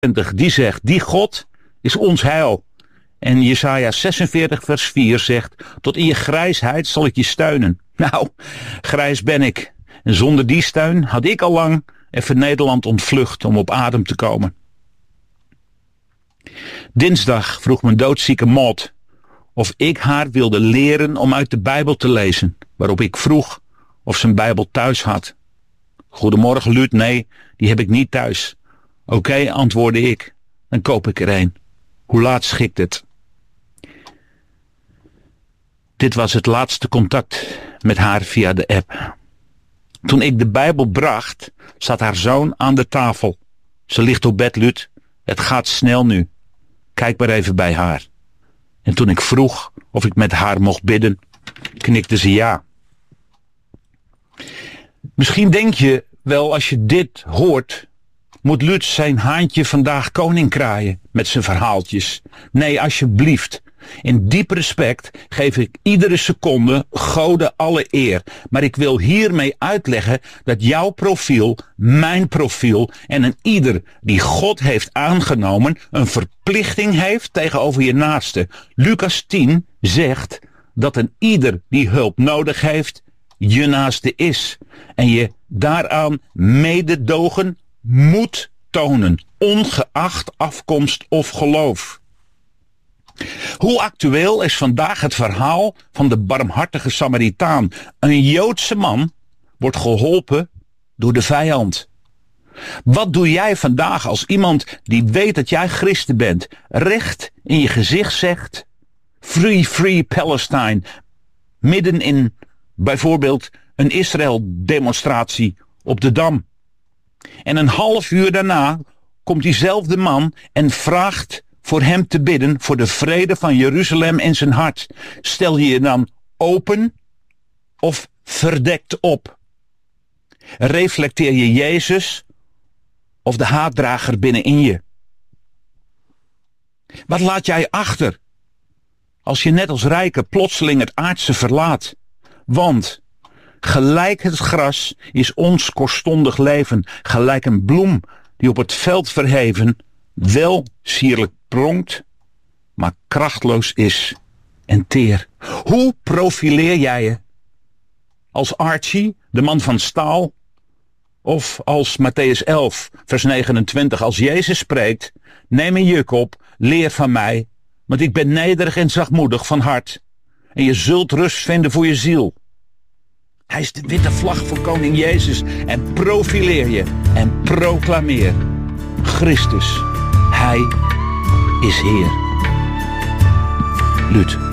die zegt, die God is ons heil. En Jesaja 46 vers 4 zegt, tot in je grijsheid zal ik je steunen. Nou, grijs ben ik. En zonder die steun had ik al lang even Nederland ontvlucht om op adem te komen. Dinsdag vroeg mijn doodzieke Maud of ik haar wilde leren om uit de Bijbel te lezen. Waarop ik vroeg of ze een Bijbel thuis had. Goedemorgen Luut, nee, die heb ik niet thuis. Oké, antwoordde ik, dan koop ik er een. Hoe laat schikt het? Dit was het laatste contact met haar via de app. Toen ik de Bijbel bracht, zat haar zoon aan de tafel. Ze ligt op bed, Luut. Het gaat snel nu. Kijk maar even bij haar. En toen ik vroeg of ik met haar mocht bidden, knikte ze ja. Misschien denk je wel, als je dit hoort, moet Luut zijn haantje vandaag koning kraaien met zijn verhaaltjes. Nee, alsjeblieft. In diep respect geef ik iedere seconde Gode alle eer. Maar ik wil hiermee uitleggen dat jouw profiel, mijn profiel en een ieder die God heeft aangenomen een verplichting heeft tegenover je naaste. Lucas 10 zegt dat een ieder die hulp nodig heeft je naaste is. En je daaraan mededogen moet tonen, ongeacht afkomst of geloof. Hoe actueel is vandaag het verhaal van de barmhartige Samaritaan? Een Joodse man wordt geholpen door de vijand. Wat doe jij vandaag als iemand die weet dat jij christen bent, recht in je gezicht zegt, Free, free Palestine, midden in bijvoorbeeld een Israël-demonstratie op de Dam? En een half uur daarna komt diezelfde man en vraagt voor hem te bidden voor de vrede van Jeruzalem in zijn hart. Stel je je dan open of verdekt op? Reflecteer je Jezus of de haatdrager binnenin je? Wat laat jij achter als je net als rijke plotseling het aardse verlaat? Want gelijk het gras is ons kortstondig leven, gelijk een bloem die op het veld verheven wel sierlijk pronkt, maar krachtloos is en teer. Hoe profileer jij je? Als Archie, de man van staal? Of als Mattheüs 11, vers 29, als Jezus spreekt, neem een juk op, leer van mij, want ik ben nederig en zachtmoedig van hart. En je zult rust vinden voor je ziel. Hij is de witte vlag voor koning Jezus. En profileer je en proclameer. Christus, hij is Heer. Luut.